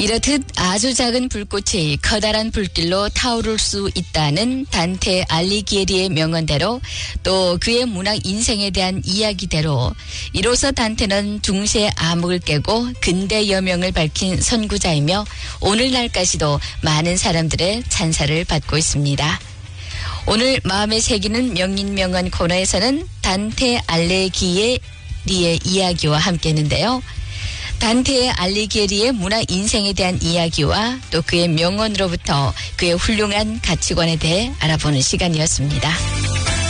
이렇듯 아주 작은 불꽃이 커다란 불길로 타오를 수 있다는 단테 알리기에리의 명언대로 또 그의 문학 인생에 대한 이야기대로 이로써 단테는 중세 암흑을 깨고 근대 여명을 밝힌 선구자이며 오늘날까지도 많은 사람들의 찬사를 받고 있습니다. 오늘 마음에 새기는 명인명언 코너에서는 단테 알리기에리의 이야기와 함께했는데요. 단테의 알리기에리의 문학 인생에 대한 이야기와 또 그의 명언으로부터 그의 훌륭한 가치관에 대해 알아보는 시간이었습니다.